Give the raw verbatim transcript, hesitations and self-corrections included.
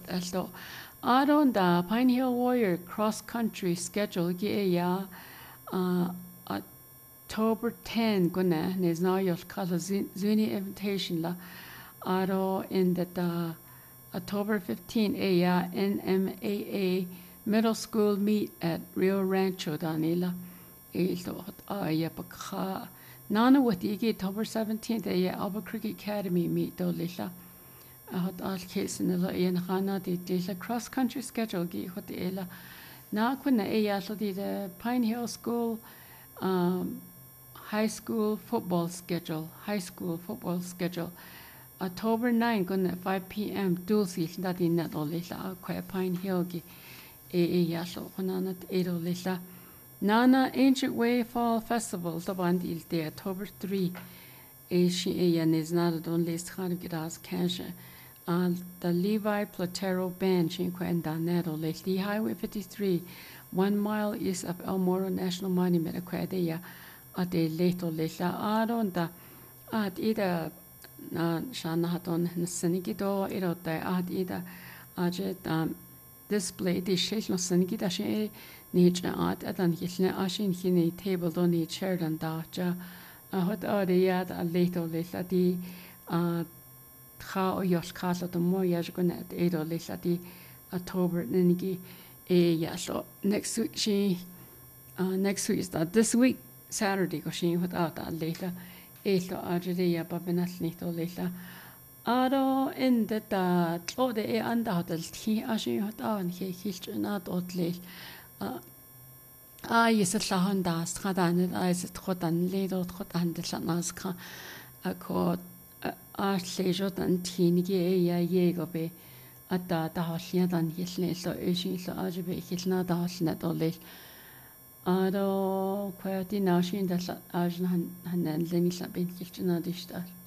alto aron da Pine Hill Warrior cross country schedule gi ya uh October tenth gonna nes now your kala zuni invitation la aro in the October fifteenth a ya N M A A middle school meet at Rio Rancho Danila ilto aya pakha nana with igi October seventeenth a ya Albuquerque Academy meet do lila hot all case in the in hana di di cross country schedule gi hot ela na kunna e ya so di the Pine Hill School um, high school football schedule high school football schedule October ninth kunna five p m dulci da di net o lila kwa Pine Hill gi e e ya so kunna na e do lila nana Ancient Way Fall Festival the band il de October third e shi e ya nes na don list khan gidas kansha and the Levi Platero Band cinquanta Nero Lady Highway fifty-three, one mile east of El Moro National Monument Aquadia at the Leto Lesa Aronda at either Shanahaton Senigido Erota at either Ajet display the Shell Senigida She Niche at Adan Hitler Ashin Hini table on the chair and Dacha a hot area at Leto Lesa di How your cast of the more years going at eight or less at the October Ninigi a yes so next week she uh next week is that this week Saturday because she without that later eight or Argeria Babinas little later Aro in the that oh the a undoubted he actually had on he history not oddly uh I is a Lahanda Stradan I is it hot and later hot and the Sanaska a court a leisure than teen ye a yego be at the hoslia than his nest or issues so arjibe his not house net or late. Ado quiet in our shin that Arjun and then Lenny Sabin kitchen.